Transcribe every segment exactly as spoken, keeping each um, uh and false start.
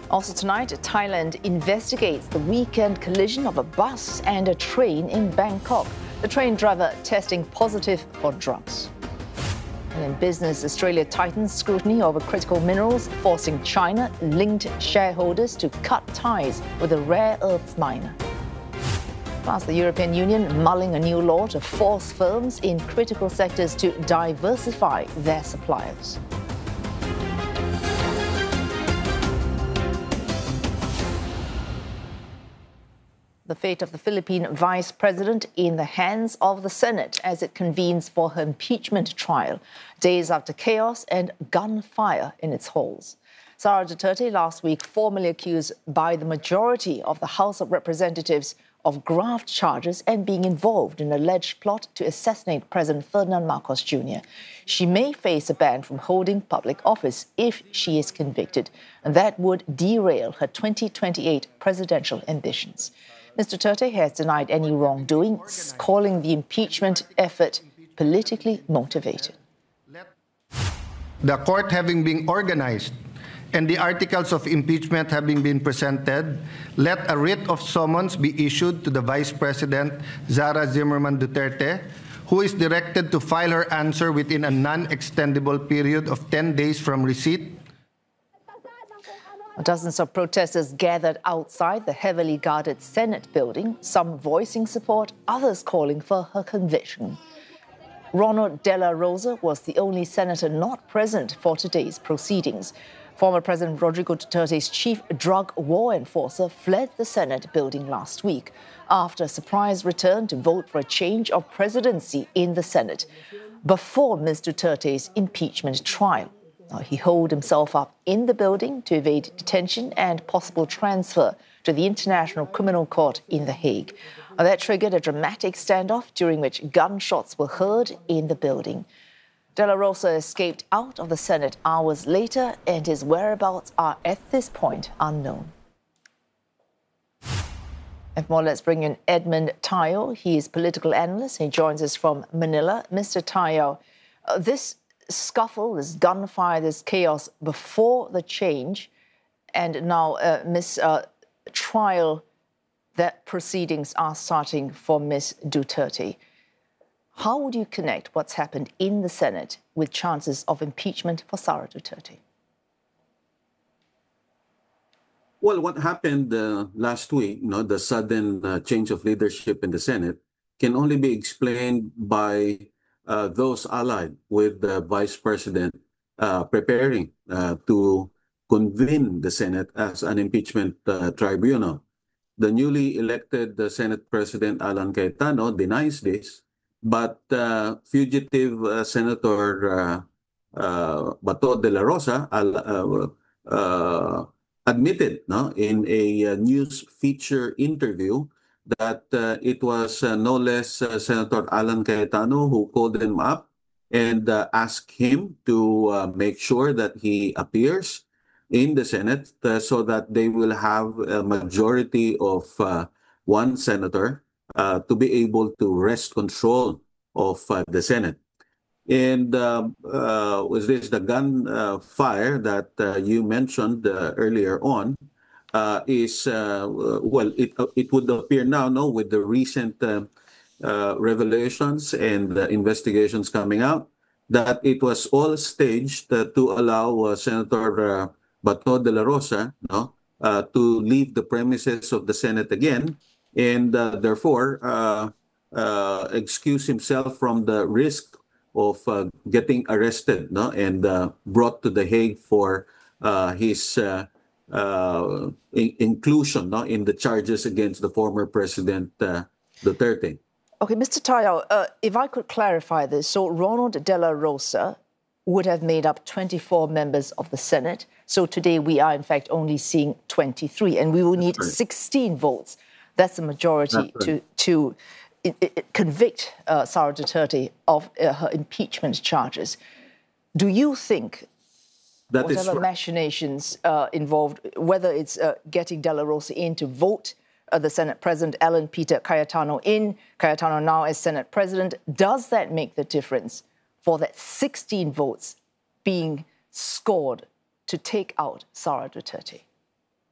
Also tonight, Thailand investigates the weekend collision of a bus and a train in Bangkok. The train driver testing positive for drugs. And in business, Australia tightens scrutiny over critical minerals, forcing China-linked shareholders to cut ties with a rare earths miner. Plus, the European Union mulling a new law to force firms in critical sectors to diversify their suppliers. The fate of the Philippine vice president in the hands of the Senate as it convenes for her impeachment trial, days after chaos and gunfire in its halls. Sara Duterte last week formally accused by the majority of the House of Representatives of graft charges and being involved in an alleged plot to assassinate President Ferdinand Marcos Junior She may face a ban from holding public office if she is convicted, and that would derail her twenty twenty-eight presidential ambitions. Mister Duterte has denied any wrongdoing, calling the impeachment effort politically motivated. The court having been organized and the articles of impeachment having been presented, let a writ of summons be issued to the Vice President, Sara Zimmerman Duterte, who is directed to file her answer within a non-extendable period of ten days from receipt. Dozens of protesters gathered outside the heavily guarded Senate building, some voicing support, others calling for her conviction. Ronald De La Rosa was the only senator not present for today's proceedings. Former President Rodrigo Duterte's chief drug war enforcer fled the Senate building last week after a surprise return to vote for a change of presidency in the Senate before Miz Duterte's impeachment trial. He holed himself up in the building to evade detention and possible transfer to the International Criminal Court in The Hague. That triggered a dramatic standoff during which gunshots were heard in the building. De La Rosa escaped out of the Senate hours later, and his whereabouts are at this point unknown. And more, let's bring in Edmund Tayo. He is political analyst. He joins us from Manila. Mister Tayo, uh, this scuffle, this gunfire, this chaos before the change, and now uh, Miss Uh, trial, that proceedings are starting for Miz Duterte. How would you connect what's happened in the Senate with chances of impeachment for Sara Duterte? Well, what happened uh, last week, you know, the sudden uh, change of leadership in the Senate, can only be explained by uh, those allied with the Vice President uh, preparing uh, to convene the Senate as an impeachment uh, tribunal. The newly elected uh, Senate President Alan Cayetano denies this, but uh, fugitive uh, Senator uh, uh, Bato de la Rosa uh, uh, admitted no, in a uh, news feature interview that uh, it was uh, no less uh, Senator Alan Cayetano who called him up and uh, asked him to uh, make sure that he appears in the Senate uh, so that they will have a majority of uh, one senator uh, to be able to wrest control of uh, the Senate. And uh, uh, was this the gun uh, fire that uh, you mentioned uh, earlier on? Uh, is uh, well, it it would appear now, no, with the recent uh, uh, revelations and uh, investigations coming out, that it was all staged uh, to allow uh, Senator uh, Bato de la Rosa, no, uh, to leave the premises of the Senate again, and uh, therefore uh, uh, excuse himself from the risk of uh, getting arrested, no, and uh, brought to The Hague for uh, his uh, uh, in inclusion, no, in the charges against the former President uh, Duterte. Okay, Mister Tayo, uh, if I could clarify this, so Ronald De La Rosa would have made up twenty-four members of the Senate. So today we are, in fact, only seeing twenty-three, and we will need right. sixteen votes. That's the majority right. to to it, it, convict uh, Sara Duterte of uh, her impeachment charges. Do you think that whatever is right. machinations uh, involved, whether it's uh, getting De La Rosa in to vote uh, the Senate President Alan Peter Cayetano in, Cayetano now as Senate President, does that make the difference for that sixteen votes being scored to take out Sara Duterte?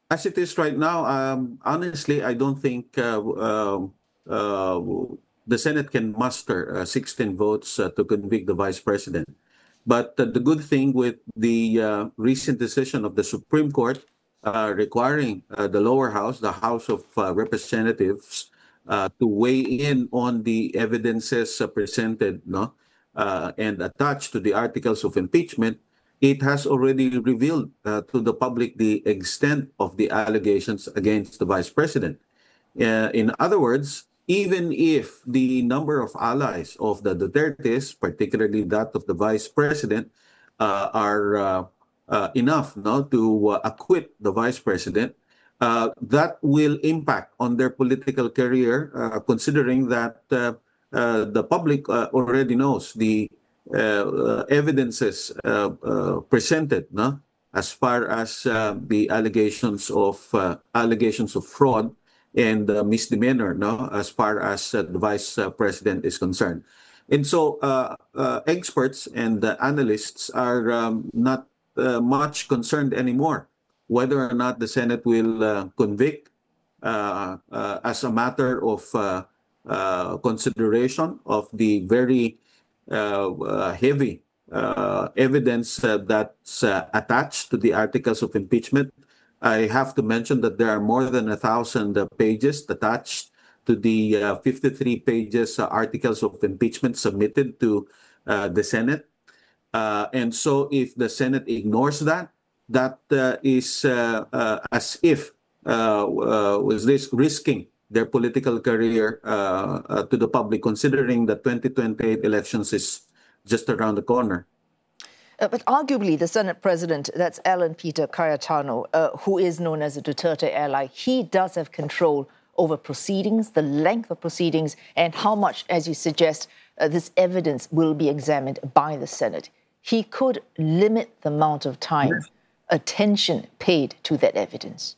As it is right now, um, honestly, I don't think uh, uh, uh, the Senate can muster uh, sixteen votes uh, to convict the vice president. But uh, the good thing with the uh, recent decision of the Supreme Court uh, requiring uh, the lower house, the House of uh, Representatives, uh, to weigh in on the evidences uh, presented, no, uh, and attached to the articles of impeachment, it has already revealed uh, to the public the extent of the allegations against the vice president. Uh, in other words, even if the number of allies of the Dutertes, particularly that of the vice president, uh, are uh, uh, enough no, to uh, acquit the vice president, uh, that will impact on their political career, uh, considering that uh, uh, the public uh, already knows the uh, uh, evidences uh, uh, presented, no, as far as uh, the allegations of uh, allegations of fraud and uh, misdemeanor, no, as far as uh, the vice uh, president is concerned. And so uh, uh, experts and uh, analysts are um, not uh, much concerned anymore whether or not the Senate will uh, convict uh, uh, as a matter of uh, uh, consideration of the very uh, uh, heavy uh, evidence uh, that's uh, attached to the articles of impeachment. I have to mention that there are more than a thousand uh, pages attached to the uh, fifty-three pages uh, articles of impeachment submitted to uh, the Senate. Uh, and so if the Senate ignores that, that uh, is uh, uh, as if uh, uh, was this risking their political career uh, uh, to the public, considering the twenty twenty-eight elections is just around the corner. Uh, but arguably, the Senate president, that's Alan Peter Cayetano, uh, who is known as a Duterte ally, he does have control over proceedings, the length of proceedings, and how much, as you suggest, uh, this evidence will be examined by the Senate. He could limit the amount of time, yes, attention paid to that evidence.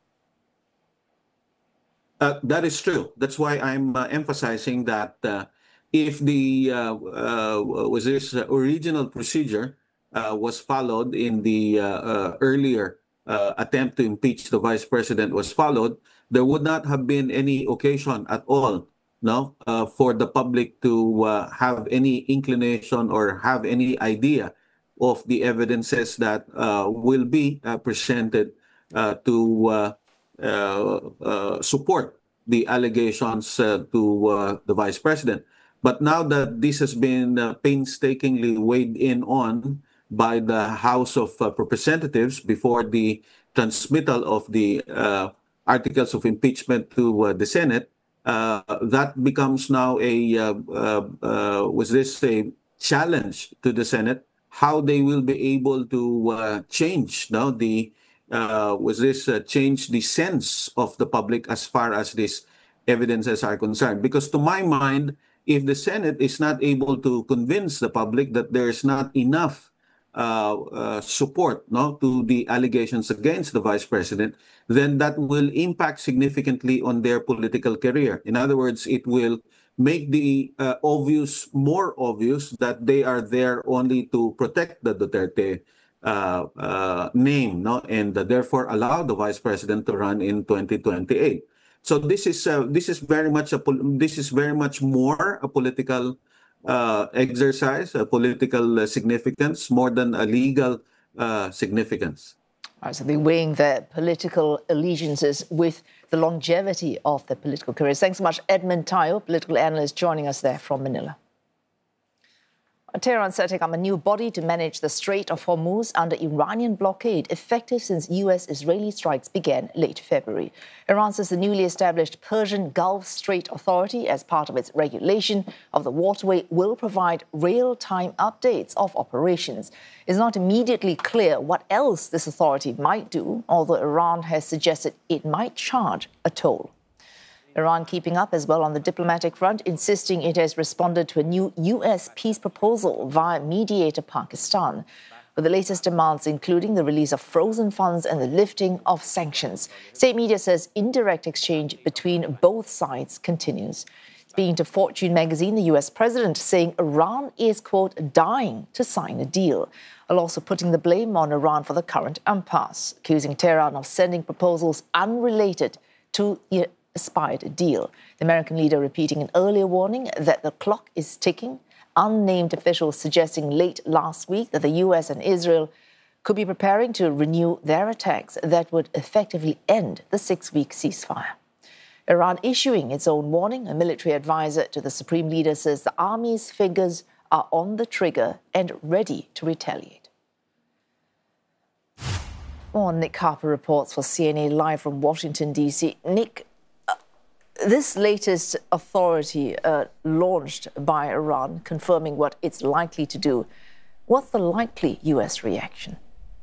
Uh, that is true. That's why I'm uh, emphasizing that uh, if the uh, uh, was this uh, original procedure Uh, was followed in the uh, uh, earlier uh, attempt to impeach the vice president was followed, there would not have been any occasion at all, no, uh, for the public to uh, have any inclination or have any idea of the evidences that uh, will be uh, presented uh, to uh, uh, uh, support the allegations uh, to uh, the vice president. But now that this has been uh, painstakingly weighed in on by the House of uh, Representatives before the transmittal of the uh, articles of impeachment to uh, the Senate, uh, that becomes now a uh, uh, uh, was this a challenge to the Senate, how they will be able to uh, change now the uh, was this uh, change the sense of the public as far as these evidences are concerned. Because to my mind, if the Senate is not able to convince the public that there's not enough Uh, uh, support no, to the allegations against the vice president, then that will impact significantly on their political career. In other words, it will make the uh, obvious, more obvious that they are there only to protect the Duterte uh, uh, name, no, and uh, therefore allow the vice president to run in twenty twenty-eight. So this is uh, this is very much a this is very much more a political Uh, exercise, a political uh, significance more than a legal uh, significance. All right, so they're weighing their political allegiances with the longevity of their political careers. Thanks so much, Edmund Tayo, political analyst, joining us there from Manila. Tehran setting up a new body to manage the Strait of Hormuz under Iranian blockade, effective since U S-Israeli strikes began late February. Iran says the newly established Persian Gulf Strait Authority, as part of its regulation of the waterway, will provide real-time updates of operations. It's not immediately clear what else this authority might do, although Iran has suggested it might charge a toll. Iran keeping up as well on the diplomatic front, insisting it has responded to a new U S peace proposal via mediator Pakistan, with the latest demands including the release of frozen funds and the lifting of sanctions. State media says indirect exchange between both sides continues. Speaking to Fortune magazine, the U S president saying Iran is, quote, dying to sign a deal. while also putting the blame on Iran for the current impasse, accusing Tehran of sending proposals unrelated to the aspired deal. The American leader repeating an earlier warning that the clock is ticking. Unnamed officials suggesting late last week that the U S and Israel could be preparing to renew their attacks that would effectively end the six-week ceasefire. Iran issuing its own warning. A military advisor to the supreme leader says the army's fingers are on the trigger and ready to retaliate. More Nick Harper reports for C N A live from Washington, D C. Nick, uh, this latest authority uh, launched by Iran, confirming what it's likely to do. What's the likely U S reaction?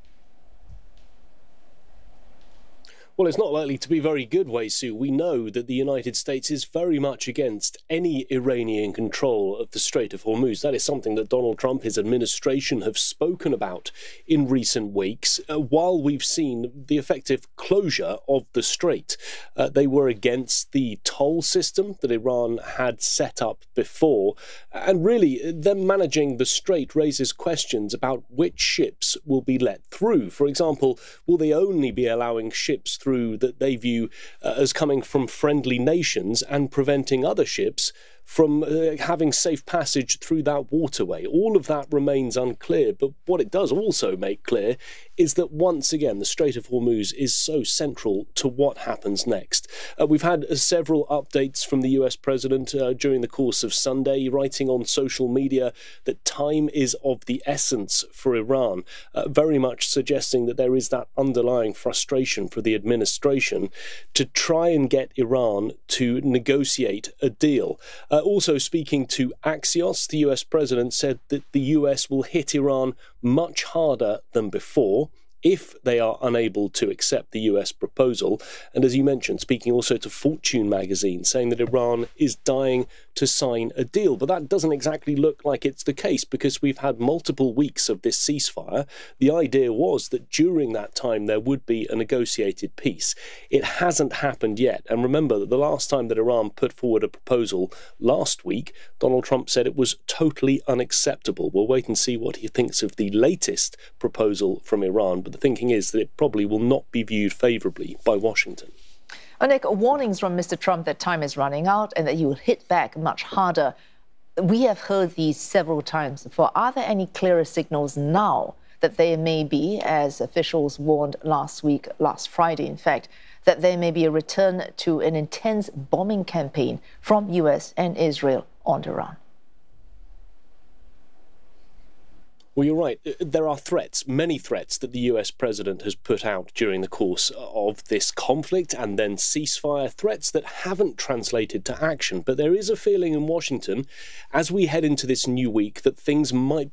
Well, it's not likely to be very good, Wei Su. We know that the United States is very much against any Iranian control of the Strait of Hormuz. That is something that Donald Trump, his administration, have spoken about in recent weeks, uh, while we've seen the effective closure of the strait. Uh, they were against the toll system that Iran had set up before. And really, them managing the strait raises questions about which ships will be let through. For example, will they only be allowing ships through that they view uh, as coming from friendly nations and preventing other ships from uh, having safe passage through that waterway? All of that remains unclear, but what it does also make clear is that once again the Strait of Hormuz is so central to what happens next. Uh, we've had uh, several updates from the U S president uh, during the course of Sunday, writing on social media that time is of the essence for Iran, uh, very much suggesting that there is that underlying frustration for the administration to try and get Iran to negotiate a deal. Uh, also speaking to Axios, the U S president said that the U S will hit Iran much harder than before if they are unable to accept the U S proposal. And as you mentioned, speaking also to Fortune magazine, saying that Iran is dying to sign a deal. But that doesn't exactly look like it's the case, because we've had multiple weeks of this ceasefire. The idea was that during that time there would be a negotiated peace. It hasn't happened yet. And remember that the last time that Iran put forward a proposal last week, Donald Trump said it was totally unacceptable. We'll wait and see what he thinks of the latest proposal from Iran. But the thinking is that it probably will not be viewed favourably by Washington. Oh, Nick, warnings from Mister Trump that time is running out and that he will hit back much harder. We have heard these several times before. Are there any clearer signals now that there may be, as officials warned last week, last Friday, in fact, that there may be a return to an intense bombing campaign from U S and Israel on Iran? Well, you're right. There are threats, many threats that the U S president has put out during the course of this conflict and then ceasefire, threats that haven't translated to action. But there is a feeling in Washington, as we head into this new week, that things might